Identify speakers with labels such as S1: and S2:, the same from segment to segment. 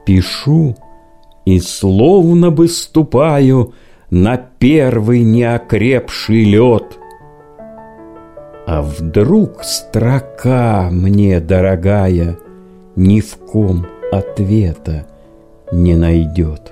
S1: Пишу и словно бы ступаю на первый неокрепший лед. А вдруг строка мне дорогая ни в ком ответа не найдет.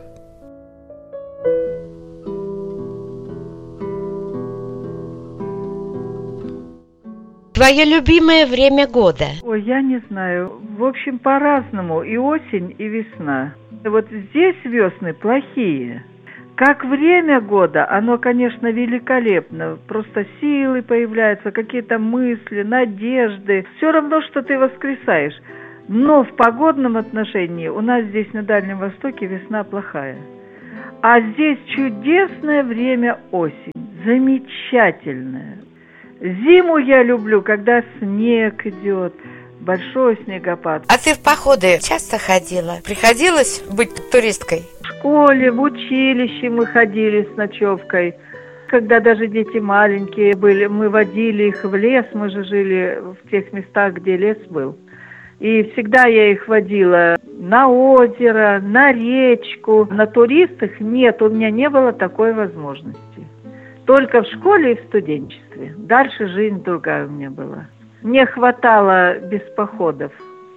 S2: Твое любимое время года?
S3: Ой, я не знаю. В общем, по-разному. И осень, и весна. Вот здесь весны плохие. Как время года, оно, конечно, великолепно. Просто силы появляются, какие-то мысли, надежды. Все равно, что ты воскресаешь. Но в погодном отношении у нас здесь на Дальнем Востоке весна плохая. А здесь чудесное время осень. Замечательное. Зиму я люблю, когда снег идет, большой снегопад.
S2: А ты в походы часто ходила? Приходилось быть туристкой?
S3: В школе, в училище мы ходили с ночевкой. Когда даже дети маленькие были, мы водили их в лес. Мы же жили в тех местах, где лес был. И всегда я их водила на озеро, на речку. На туристах нет, у меня не было такой возможности. Только в школе и в студенчестве. Дальше жизнь другая у меня была. Мне хватало без походов.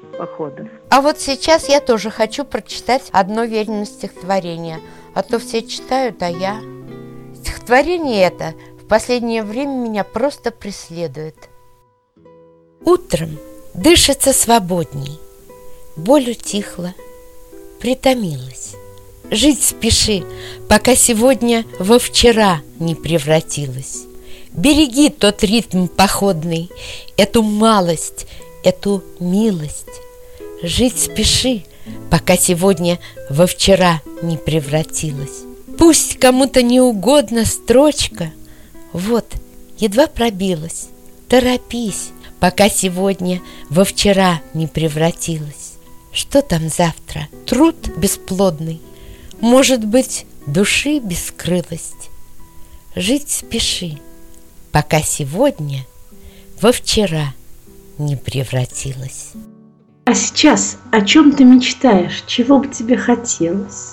S2: А вот сейчас я тоже хочу прочитать одно Верино стихотворение. А то все читают, а я... Стихотворение это в последнее время меня просто преследует. Утром дышится свободней. Боль утихла, притомилась. Жить спеши, пока сегодня во вчера не превратилась. Береги тот ритм походный, эту малость, эту милость. Жить спеши, пока сегодня во вчера не превратилась. Пусть кому-то не угодна строчка, вот, едва пробилась. Торопись, пока сегодня во вчера не превратилась. Что там завтра? Труд бесплодный? Может быть, души бескрылость? Жить спеши, пока сегодня во вчера не превратилась.
S4: А сейчас о чем ты мечтаешь? Чего бы тебе хотелось?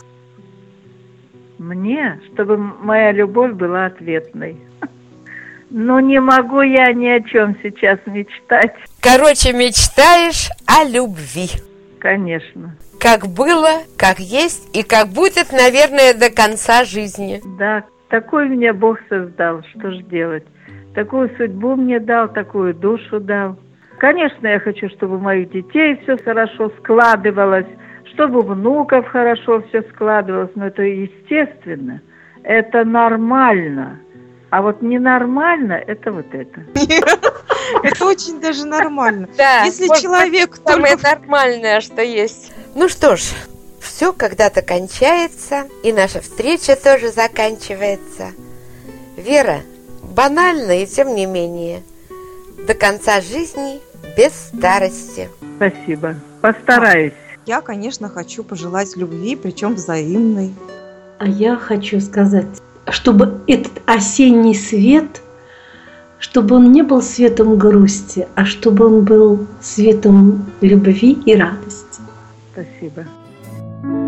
S3: Мне, чтобы моя любовь была ответной. Но не могу я ни о чем сейчас мечтать.
S2: Короче, мечтаешь о любви.
S3: Конечно.
S2: Как было, как есть и как будет, наверное, до конца жизни.
S3: Да, такой меня Бог создал, что ж делать. Такую судьбу мне дал, такую душу дал. Конечно, я хочу, чтобы у моих детей все хорошо складывалось, чтобы у внуков хорошо все складывалось, но это естественно, это нормально. А вот ненормально – это вот это.
S5: Это очень даже нормально.
S2: Да,
S5: если человек
S2: самое нормальное, что есть. Ну что ж, все когда-то кончается, и наша встреча тоже заканчивается. Вера, банально и тем не менее, до конца жизни без старости.
S3: Спасибо, постараюсь.
S5: Я, конечно, хочу пожелать любви, причем взаимной.
S4: А я хочу сказать, чтобы этот осенний свет, чтобы он не был светом грусти, а чтобы он был светом любви и радости.
S3: Спасибо.